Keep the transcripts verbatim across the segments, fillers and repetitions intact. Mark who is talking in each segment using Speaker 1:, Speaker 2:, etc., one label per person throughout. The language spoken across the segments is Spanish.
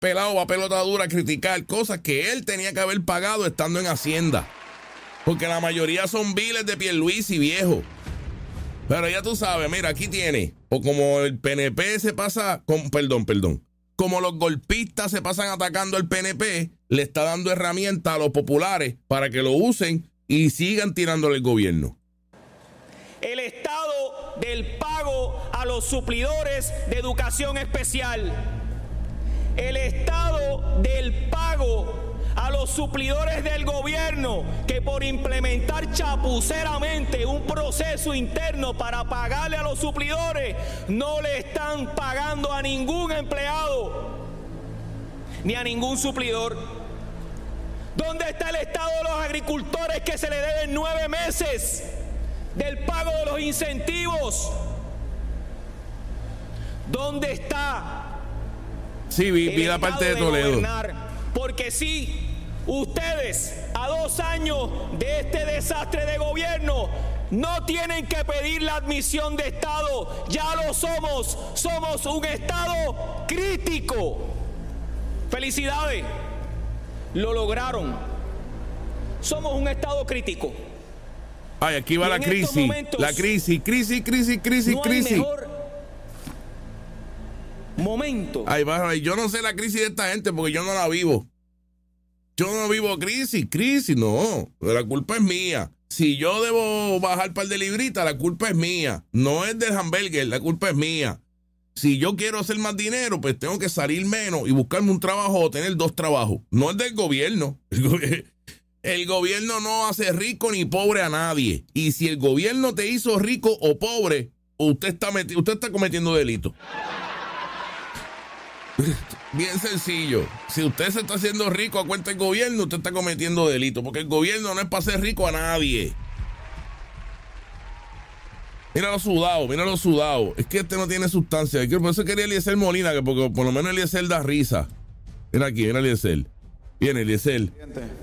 Speaker 1: pelado va a pelota dura a criticar cosas que él tenía que haber pagado estando en Hacienda. Porque la mayoría son biles de Pierluisi, viejo. Pero ya tú sabes, mira, aquí tiene. O como el P N P se pasa, con, perdón, perdón. Como los golpistas se pasan atacando al P N P, le está dando herramientas a los populares para que lo usen y sigan tirándole el gobierno.
Speaker 2: El estado del pago a los suplidores de educación especial. El estado del pago a los suplidores del gobierno que por implementar chapuceramente un proceso interno para pagarle a los suplidores no le están pagando a ningún empleado ni a ningún suplidor. ¿Dónde está el estado de los agricultores que se le deben nueve meses del pago de los incentivos? ¿Dónde está?
Speaker 1: Sí, vi, vi la parte de Toledo.
Speaker 2: Gobernar? Porque sí, ustedes a dos años de este desastre de gobierno no tienen que pedir la admisión de Estado, ya lo somos, somos un Estado crítico. Felicidades, lo lograron, somos un Estado crítico.
Speaker 1: Ay, aquí va la crisis, la crisis, crisis, crisis, crisis,
Speaker 2: no
Speaker 1: crisis.
Speaker 2: Hay mejor momento.
Speaker 1: Ay, va, yo no sé la crisis de esta gente porque yo no la vivo. Yo no vivo crisis, crisis, no. La culpa es mía. Si yo debo bajar un par de libritas, la culpa es mía. No es del hamburger, la culpa es mía. Si yo quiero hacer más dinero, pues tengo que salir menos y buscarme un trabajo o tener dos trabajos. No es del gobierno. El, go el gobierno no hace rico ni pobre a nadie. Y si el gobierno te hizo rico o pobre, usted está, usted está cometiendo delito. Bien sencillo. Si usted se está haciendo rico a cuenta del gobierno, usted está cometiendo delito. Porque el gobierno no es para ser rico a nadie. Míralo sudado, míralo sudado. Es que este no tiene sustancia. Por eso quería Eliezer Molina, que porque por lo menos Eliezer da risa. Mira aquí, mira Eliezer. Viene Eliezer.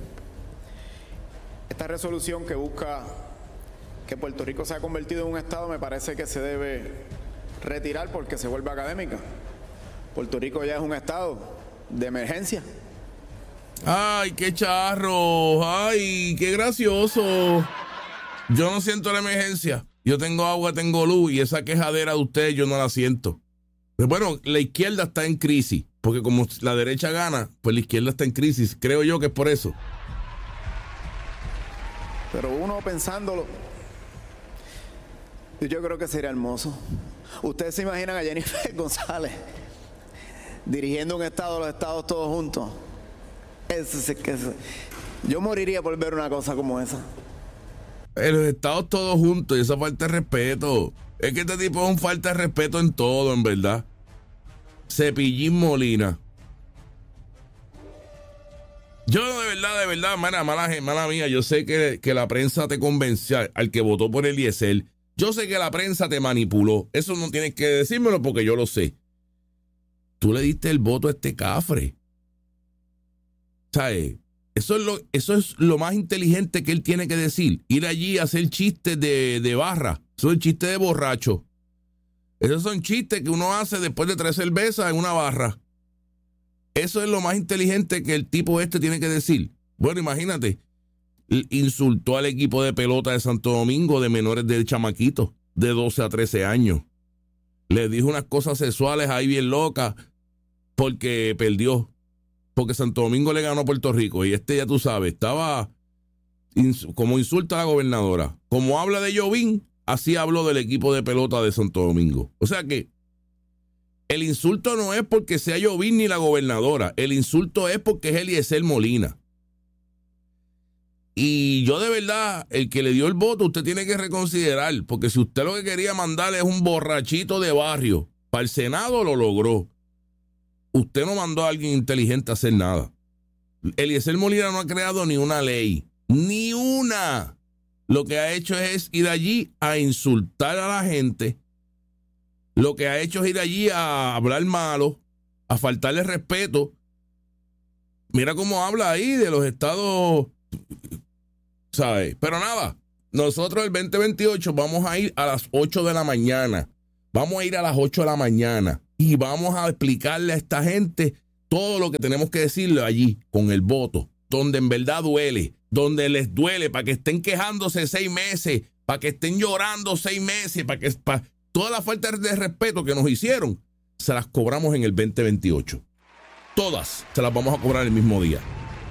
Speaker 3: Esta resolución que busca que Puerto Rico sea convertido en un estado me parece que se debe retirar porque se vuelve académica. Puerto Rico ya es un estado de emergencia.
Speaker 1: Ay, qué charro. Ay, qué gracioso. Yo no siento la emergencia. Yo tengo agua, tengo luz y esa quejadera de ustedes yo no la siento. Pero bueno, la izquierda está en crisis, porque como la derecha gana, pues la izquierda está en crisis. Creo yo que es por eso.
Speaker 3: Pero uno pensándolo, yo creo que sería hermoso. Ustedes se imaginan a Jennifer González dirigiendo un estado de los estados todos juntos. Eso es que eso. Yo moriría por ver una cosa como esa.
Speaker 1: En los estados todos juntos y esa falta de respeto. Es que este tipo es un falta de respeto en todo, en verdad. Cepillín Molina. Yo de verdad, de verdad, mala, mala, mala mía, yo sé que, que la prensa te convenció al que votó por Eliezer. Yo sé que la prensa te manipuló. Eso no tienes que decírmelo porque yo lo sé. Tú le diste el voto a este cafre. ¿Sabes? Eso es lo, eso es lo más inteligente que él tiene que decir. Ir allí a hacer chistes de, de barra. Eso es chiste de borracho. Esos son chistes que uno hace después de tres cervezas en una barra. Eso es lo más inteligente que el tipo este tiene que decir. Bueno, imagínate. Insultó al equipo de pelota de Santo Domingo de menores de chamaquitos de doce a trece años. Le dijo unas cosas sexuales ahí bien locas porque perdió. Porque Santo Domingo le ganó a Puerto Rico. Y este, ya tú sabes, estaba ins- como insulta a la gobernadora. Como habla de Jovín, así habló del equipo de pelota de Santo Domingo. O sea que el insulto no es porque sea Jovín ni la gobernadora. El insulto es porque es Eliezer Molina. Y yo de verdad, el que le dio el voto, usted tiene que reconsiderar. Porque si usted lo que quería mandarle es un borrachito de barrio para el Senado, lo logró. Usted no mandó a alguien inteligente a hacer nada. Eliezer Molina no ha creado ni una ley. Ni una. Lo que ha hecho es ir allí a insultar a la gente. Lo que ha hecho es ir allí a hablar malo, a faltarle respeto. Mira cómo habla ahí de los estados, ¿sabes? Pero nada, nosotros el veinte veintiocho vamos a ir a las ocho de la mañana. Vamos a ir a las ocho de la mañana y vamos a explicarle a esta gente todo lo que tenemos que decirle allí, con el voto, donde en verdad duele, donde les duele, para que estén quejándose seis meses, para que estén llorando seis meses, para que para, toda la falta de respeto que nos hicieron, se las cobramos en el veinte veintiocho. Todas se las vamos a cobrar el mismo día.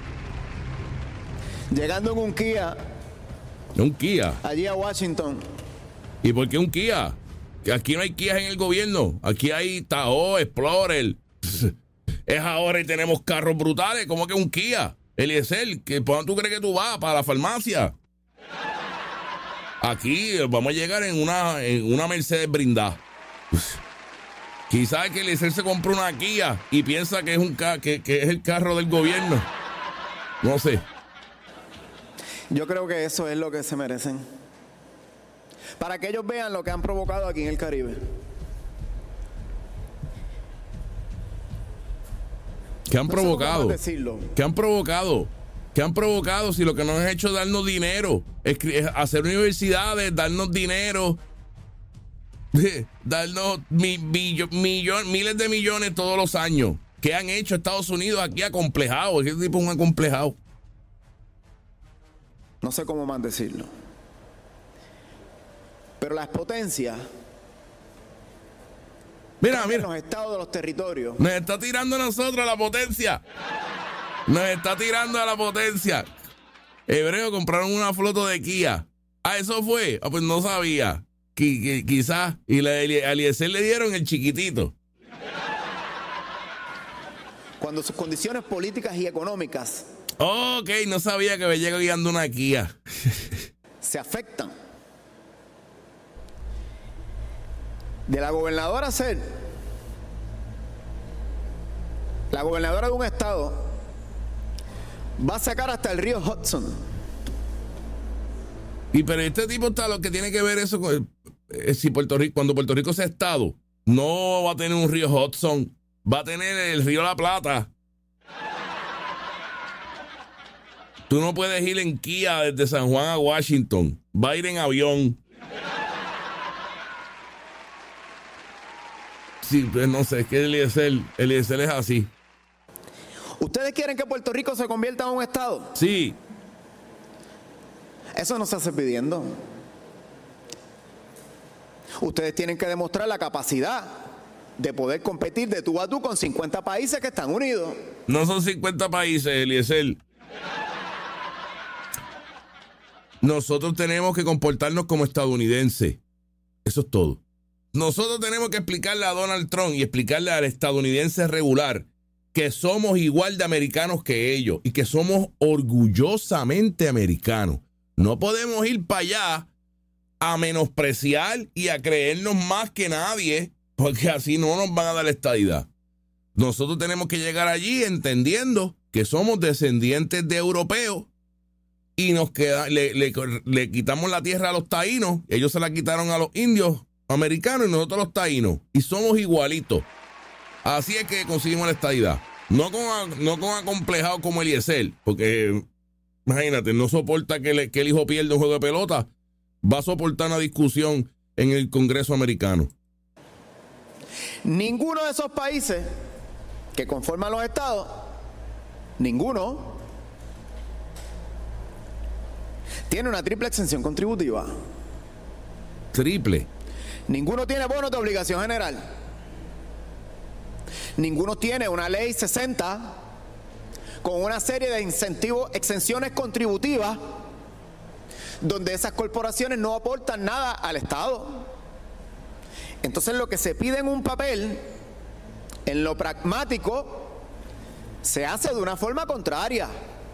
Speaker 3: Llegando en un Kia.
Speaker 1: Un Kia.
Speaker 3: Allí a Washington.
Speaker 1: ¿Y por qué un Kia? Que aquí no hay Kia en el gobierno. Aquí hay Tahoe, Explorer. Es ahora y tenemos carros brutales. ¿Cómo que un Kia? Eliezer, ¿por dónde tú crees que tú vas? ¿Para la farmacia? Aquí vamos a llegar en una, en una Mercedes blindada. Quizás que Eliezer se compró una Kia y piensa que es, un ca- que, que es el carro del gobierno. No sé.
Speaker 3: Yo creo que eso es lo que se merecen. Para que ellos vean lo que han provocado aquí en el Caribe.
Speaker 1: ¿Qué han
Speaker 3: No
Speaker 1: provocado?
Speaker 3: sé cómo más decirlo.
Speaker 1: ¿Qué han provocado? ¿Qué han provocado si lo que nos han hecho es darnos dinero? Escri- hacer universidades, darnos dinero, darnos mi- billo- millón- miles de millones todos los años. ¿Qué han hecho Estados Unidos aquí acomplejado? ¿Qué tipo es un acomplejado?
Speaker 3: No sé cómo más decirlo. Pero las potencias
Speaker 1: Mira,
Speaker 3: en
Speaker 1: mira.
Speaker 3: los estados de los territorios.
Speaker 1: Nos está tirando a nosotros a la potencia. Nos está tirando a la potencia. Hebreo compraron una flota de Kia. Ah, eso fue. Ah, pues no sabía. Qui- qui- quizás. Y la, a Eliezer le dieron el chiquitito.
Speaker 3: Cuando sus condiciones políticas y económicas
Speaker 1: Ok, no sabía que me llega guiando una Kia.
Speaker 3: se afectan. De la gobernadora ser la gobernadora de un estado va a sacar hasta el río Hudson.
Speaker 1: Y pero este tipo está lo que tiene que ver eso con eh, si Puerto Rico, cuando Puerto Rico sea estado, no va a tener un río Hudson, va a tener el río La Plata. Tú no puedes ir en Kia desde San Juan a Washington, va a ir en avión. Sí, pues no sé, es que Eliezer, Eliezer es así.
Speaker 3: ¿Ustedes quieren que Puerto Rico se convierta en un estado?
Speaker 1: Sí,
Speaker 3: Eso no se hace pidiendo. Ustedes tienen que demostrar la capacidad de poder competir de tú a tú con cincuenta países que están unidos.
Speaker 1: no son cincuenta países, Eliezer. Nosotros tenemos que comportarnos como estadounidenses. Eso es todo. Nosotros tenemos que explicarle a Donald Trump y explicarle al estadounidense regular que somos igual de americanos que ellos y que somos orgullosamente americanos. No podemos ir para allá a menospreciar y a creernos más que nadie, porque así no nos van a dar la estadidad. Nosotros tenemos que llegar allí entendiendo que somos descendientes de europeos y nos queda, le, le, le quitamos la tierra a los taínos, ellos se la quitaron a los indios americanos y nosotros los taínos, y somos igualitos. Así es que conseguimos la estadidad. No con, no con acomplejados como Eliezer, porque imagínate, no soporta que, le, que el hijo pierda un juego de pelota, va a soportar una discusión en el Congreso americano.
Speaker 3: Ninguno de esos países que conforman los estados, ninguno tiene una triple exención contributiva.
Speaker 1: Triple.
Speaker 3: Ninguno tiene bonos de obligación general. Ninguno tiene una ley sesenta con una serie de incentivos, exenciones contributivas, donde esas corporaciones no aportan nada al Estado. Entonces lo que se pide en un papel, en lo pragmático, se hace de una forma contraria.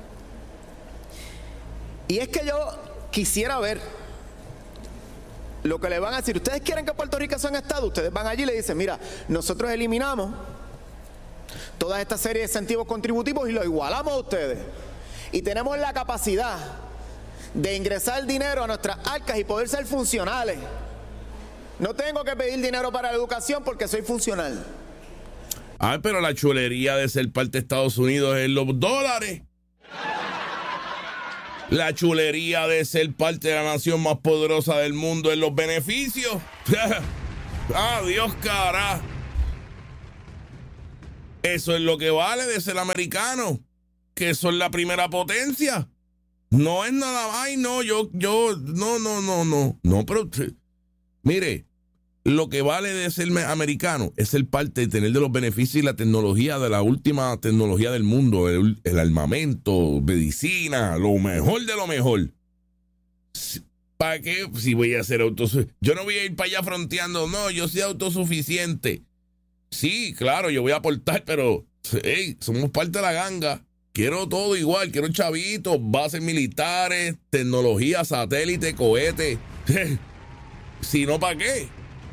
Speaker 3: Y es que yo quisiera ver lo que le van a decir. Ustedes quieren que Puerto Rico sea un estado, ustedes van allí y le dicen, mira, nosotros eliminamos toda esta serie de incentivos contributivos y lo igualamos a ustedes. Y tenemos la capacidad de ingresar dinero a nuestras arcas y poder ser funcionales. No tengo que pedir dinero para la educación porque soy funcional.
Speaker 1: Ay, pero la chulería de ser parte de Estados Unidos es los dólares. La chulería de ser parte de la nación más poderosa del mundo en los beneficios. Adiós, cara. Eso es lo que vale de ser americano, que son la primera potencia. No es nada más, ay, no, yo, yo, no, no, no, no, no, pero, mire, lo que vale de ser americano es ser parte de tener de los beneficios y la tecnología de la última tecnología del mundo, el, el armamento, medicina, lo mejor de lo mejor. ¿Para qué? Si voy a ser autosuficiente. Yo no voy a ir para allá fronteando, no, yo soy autosuficiente. Sí, claro, yo voy a aportar, pero hey, somos parte de la ganga. Quiero todo igual, quiero chavitos, bases militares, tecnología, satélite, cohete. Si no, ¿para qué?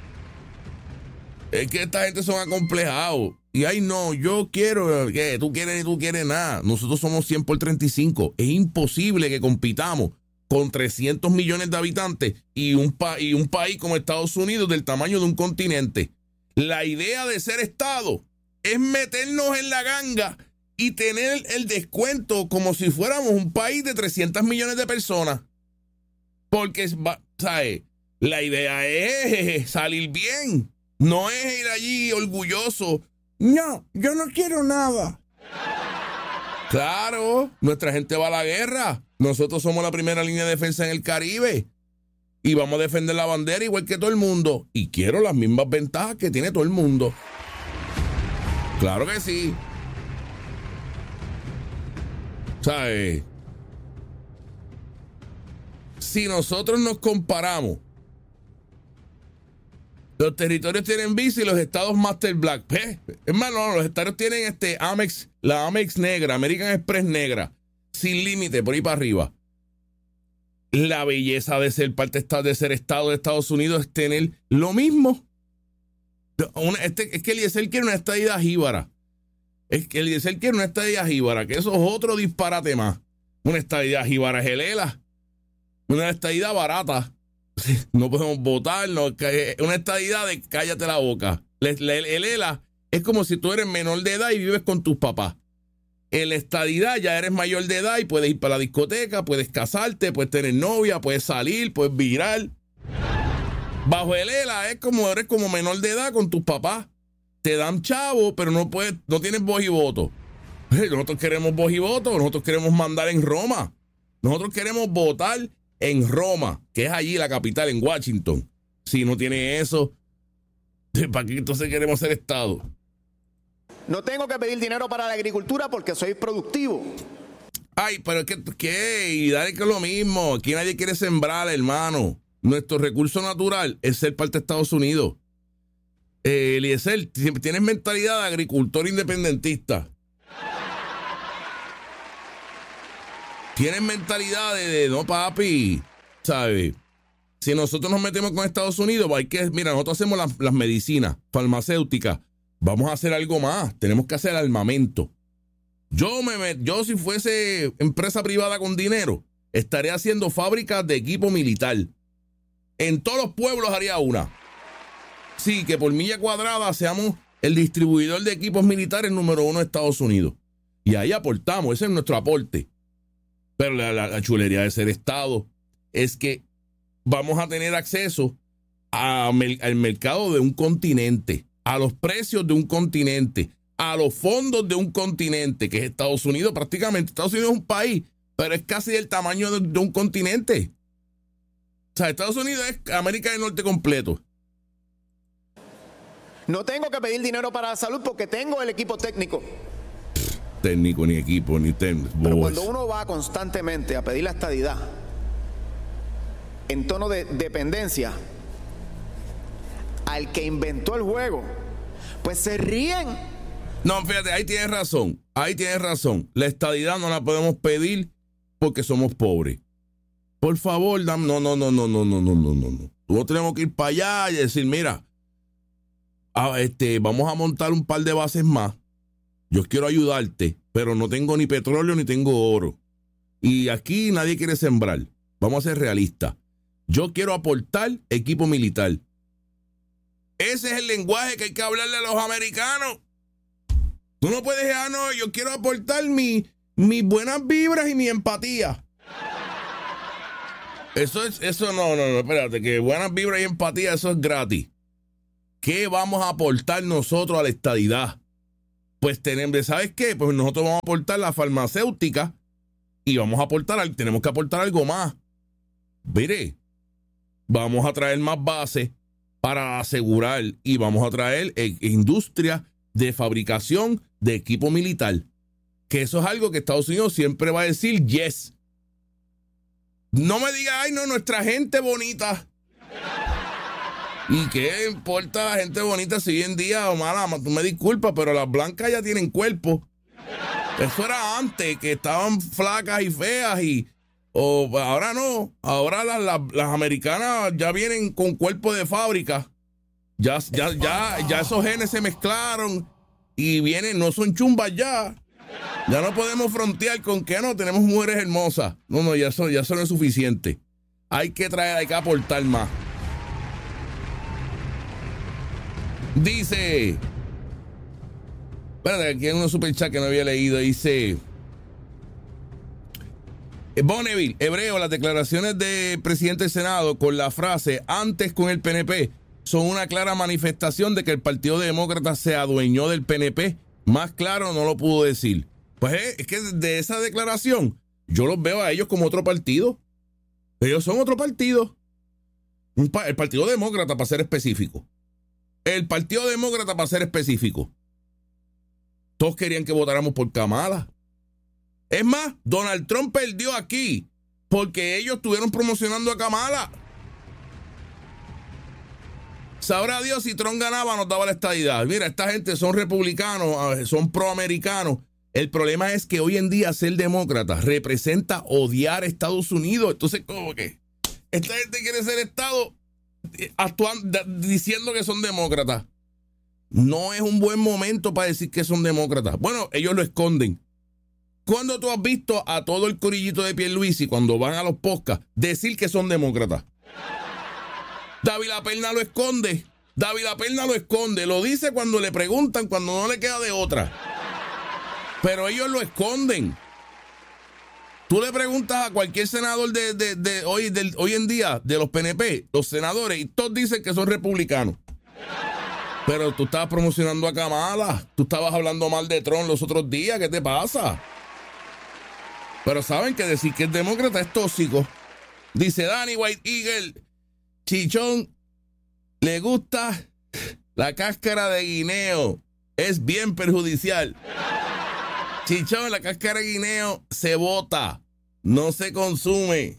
Speaker 1: Es que esta gente son acomplejados. Y ay, no, yo quiero, que tú quieres y tú quieres nada. Nosotros somos cien por treinta y cinco. Es imposible que compitamos con trescientos millones de habitantes y un, pa y un país como Estados Unidos del tamaño de un continente. La idea de ser Estado es meternos en la ganga y tener el descuento como si fuéramos un país de trescientos millones de personas. Porque, ¿sabes? La idea es salir bien. No es ir allí orgulloso. No, yo no quiero nada. Claro, nuestra gente va a la guerra. Nosotros somos la primera línea de defensa en el Caribe. Y vamos a defender la bandera igual que todo el mundo. Y quiero las mismas ventajas que tiene todo el mundo. Claro que sí. ¿Sabes? Si nosotros nos comparamos, los territorios tienen Visa y los estados Master Black. ¿Eh? Es más, no, los estados tienen este Amex, la Amex negra, American Express negra, sin límite, por ahí para arriba. La belleza de ser parte de ser estado de Estados Unidos es tener lo mismo. Una, este, es que Eliezer quiere una estadidad jíbara. Es que Eliezer quiere una estadidad jíbara, que eso es otro disparate más. Una estadidad jíbara gelela. Una estadidad barata. No podemos votar. No, una estadidad de cállate la boca. El E L A es como si tú eres menor de edad y vives con tus papás. En la estadidad ya eres mayor de edad y puedes ir para la discoteca, puedes casarte, puedes tener novia, puedes salir, puedes virar. Bajo el E L A es como eres como menor de edad con tus papás. Te dan chavo, pero no puedes, no tienes voz y voto. Nosotros queremos voz y voto, nosotros queremos mandar en Roma. Nosotros queremos votar en Roma, que es allí la capital, en Washington. Si no tiene eso, ¿para qué entonces queremos ser Estado?
Speaker 3: No tengo que pedir dinero para la agricultura porque soy productivo.
Speaker 1: Ay, pero es que, ¿qué? Y dale que es lo mismo. Aquí nadie quiere sembrar, hermano. Nuestro recurso natural es ser parte de Estados Unidos. Eh, Eliezer, tienes mentalidad de agricultor independentista. Tienes mentalidad de, de no, papi, ¿sabes? Si nosotros nos metemos con Estados Unidos, hay que, mira, nosotros hacemos las, las medicinas farmacéuticas. Vamos a hacer algo más. Tenemos que hacer armamento. Yo, me, yo si fuese empresa privada con dinero, estaría haciendo fábricas de equipo militar. En todos los pueblos haría una. Sí, que por milla cuadrada seamos el distribuidor de equipos militares número uno de Estados Unidos. Y ahí aportamos, ese es nuestro aporte. Pero la, la, la chulería de ser Estado es que vamos a tener acceso a, al mercado de un continente, a los precios de un continente, a los fondos de un continente, que es Estados Unidos prácticamente. Estados Unidos es un país, pero es casi del tamaño de, de un continente. O sea, Estados Unidos es América del Norte completo.
Speaker 3: No tengo que pedir dinero para la salud porque tengo el equipo técnico.
Speaker 1: Técnico, ni equipo, ni técnico.
Speaker 3: Pero cuando uno va constantemente a pedir la estadidad en tono de dependencia al que inventó el juego, pues se ríen.
Speaker 1: No, fíjate, ahí tienes razón. Ahí tienes razón. La estadidad no la podemos pedir porque somos pobres. Por favor, dam, no, no, no, no, no, no, no, no, no. No tenemos que ir para allá y decir, mira, a, este, vamos a montar un par de bases más. Yo quiero ayudarte, pero no tengo ni petróleo ni tengo oro. Y aquí nadie quiere sembrar. Vamos a ser realistas. Yo quiero aportar equipo militar. Ese es el lenguaje que hay que hablarle a los americanos. Tú no puedes decir, ah, no, yo quiero aportar mi, mis buenas vibras y mi empatía. Eso es, eso no, no, no, espérate, que buenas vibras y empatía, eso es gratis. ¿Qué vamos a aportar nosotros a la estadidad? Pues tenemos, ¿sabes qué? Pues nosotros vamos a aportar la farmacéutica y vamos a aportar, tenemos que aportar algo más. Mire, vamos a traer más bases para asegurar y vamos a traer eh, industria de fabricación de equipo militar. Que eso es algo que Estados Unidos siempre va a decir yes. No me diga, ay, no, nuestra gente bonita. ¿Y qué importa la gente bonita si hoy en día, mala, tú me disculpas, pero las blancas ya tienen cuerpo? Eso era antes, que estaban flacas y feas y o ahora no. Ahora las, las, las americanas ya vienen con cuerpo de fábrica. Ya, ya, ya, ya esos genes se mezclaron y vienen, no son chumbas ya. Ya no podemos frontear con que no tenemos mujeres hermosas. No, no, ya eso, ya eso no es suficiente. Hay que traer, hay que aportar más. Dice, espérate, aquí hay un superchat que no había leído. Dice Bonneville, Hebreo, las declaraciones del presidente del Senado con la frase antes con el P N P son una clara manifestación de que el Partido Demócrata se adueñó del P N P. Más claro no lo pudo decir. Pues es, es que de esa declaración yo los veo a ellos como otro partido. Ellos son otro partido. Un pa- el Partido Demócrata, para ser específico. El Partido Demócrata, para ser específico. Todos querían que votáramos por Kamala. Es más, Donald Trump perdió aquí porque ellos estuvieron promocionando a Kamala. Sabrá Dios si Trump ganaba, nos daba la estadidad. Mira, esta gente son republicanos, son proamericanos. El problema es que hoy en día ser demócrata representa odiar a Estados Unidos. Entonces, ¿cómo que? Esta gente quiere ser Estado actuando, diciendo que son demócratas. No es un buen momento para decir que son demócratas. Bueno, ellos lo esconden. ¿Cuándo tú has visto a todo el corillito de Pierluisi, cuando van a los podcasts, decir que son demócratas? David Laperna lo esconde. David Laperna lo esconde. Lo dice cuando le preguntan, cuando no le queda de otra. Pero ellos lo esconden. Tú le preguntas a cualquier senador de, de, de hoy, del, hoy en día, de los P N P, los senadores, y todos dicen que son republicanos. Pero tú estabas promocionando a Kamala. Tú estabas hablando mal de Trump los otros días. ¿Qué te pasa? Pero saben que decir que es demócrata es tóxico. Dice Danny White Eagle, Chichón le gusta la cáscara de guineo. Es bien perjudicial. Chichón, la cáscara de guineo se bota, no se consume.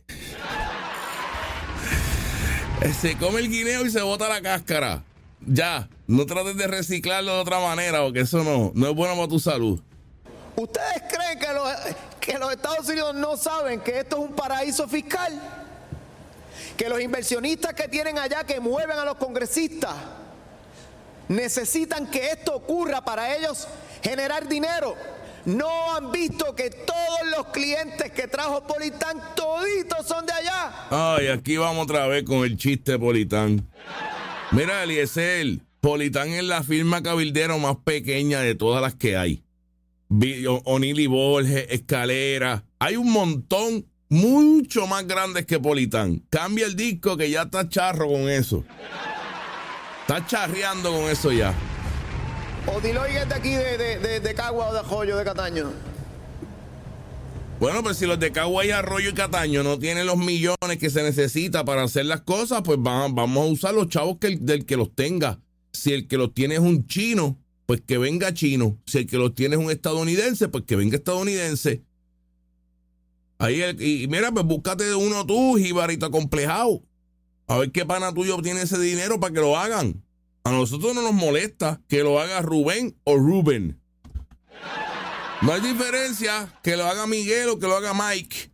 Speaker 1: Se come el guineo y se bota la cáscara. Ya, no trates de reciclarlo de otra manera, porque eso no, no es bueno para tu salud.
Speaker 3: ¿Ustedes creen que los, que los Estados Unidos no saben que esto es un paraíso fiscal? Que los inversionistas que tienen allá, que mueven a los congresistas, necesitan que esto ocurra para ellos generar dinero. No han visto que todos los clientes que trajo Politán, toditos son de allá.
Speaker 1: Ay, aquí vamos otra vez con el chiste de Politán. Mira, Eliezer, Politán es la firma cabildera más pequeña de todas las que hay. O'Neill y Borges, Escalera, hay un montón mucho más grandes que Politán. Cambia el disco que ya está charro con eso. Está charreando con eso ya.
Speaker 3: O Diloy es de aquí, de, de, de, de Cagua o de Arroyo, de Cataño.
Speaker 1: Bueno, pero si los de Cagua y Arroyo y Cataño no tienen los millones que se necesita para hacer las cosas, pues va, vamos a usar los chavos que el, del que los tenga. Si el que los tiene es un chino, pues que venga chino. Si el que los tiene es un estadounidense, pues que venga estadounidense. Ahí el, y, y mira, pues búscate de uno tú, jibarito acomplejado. A ver qué pana tuyo tiene ese dinero para que lo hagan. A nosotros no nos molesta que lo haga Rubén o Rubén. No hay diferencia que lo haga Miguel o que lo haga Mike.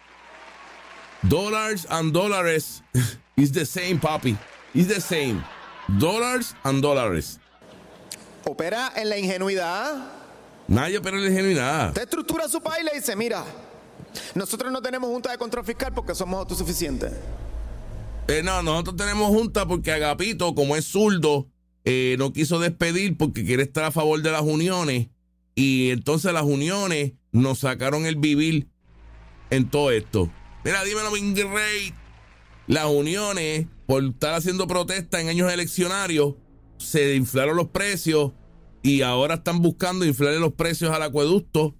Speaker 1: Dollars and dollars is the same, papi. It's the same. Dollars and dollars.
Speaker 3: Opera en la ingenuidad.
Speaker 1: Nadie opera en la ingenuidad.
Speaker 3: Usted estructura su país y le dice, mira, nosotros no tenemos junta de control fiscal porque somos autosuficientes.
Speaker 1: Eh, no, nosotros tenemos junta porque Agapito, como es zurdo, eh, no quiso despedir porque quiere estar a favor de las uniones. Y entonces las uniones nos sacaron el vivir en todo esto. Mira, dímelo, Rey. Las uniones, por estar haciendo protesta en años eleccionarios, se inflaron los precios y ahora están buscando inflarle los precios al acueducto